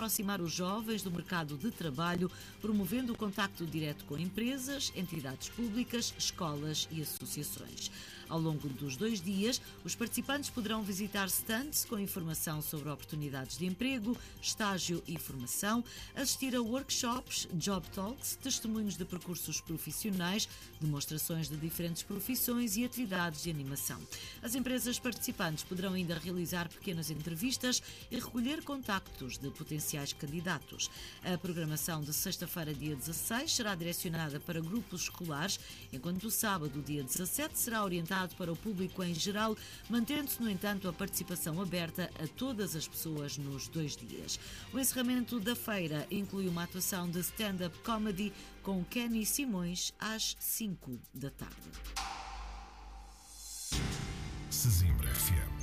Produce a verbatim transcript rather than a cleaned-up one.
aproximar os jovens do mercado de trabalho, promovendo o contacto direto com empresas, entidades públicas, escolas e associações. Ao longo dos dois dias, os participantes poderão visitar stands com informação sobre oportunidades de emprego, estágio e formação, assistir a workshops, job talks, testemunhos de percursos profissionais, demonstrações de diferentes profissões e atividades de animação. As empresas participantes poderão ainda realizar pequenas entrevistas e recolher contactos de potenciais candidatos. A programação de sexta-feira, dia dezasseis, será direcionada para grupos escolares, enquanto o sábado, dia dezassete, será orientado para o público em geral, mantendo-se, no entanto, a participação aberta a todas as pessoas nos dois dias. O encerramento da feira inclui uma atuação de stand-up comedy com Kenny Simões às cinco da tarde. Sesimbra F M.